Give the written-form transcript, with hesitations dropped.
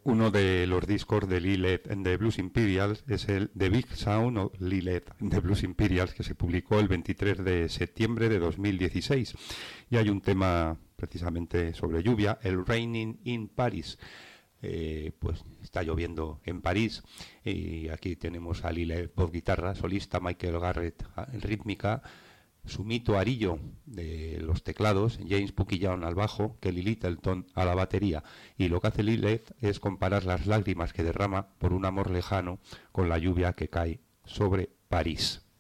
Uno de los discos de Lilith and the Blues Imperials es el The Big Sound of Lilith and the Blues Imperials, que se publicó el 23 de septiembre de 2016. Y hay un tema precisamente sobre lluvia, el Raining in Paris. Pues está lloviendo en París, y aquí tenemos a Lilith voz guitarra, solista, Michael Garrett en rítmica, Sumito Arillo de los teclados, James Pucky Young al bajo, Kelly Littleton a la batería, y lo que hace Lilith es comparar las lágrimas que derrama por un amor lejano con la lluvia que cae sobre París.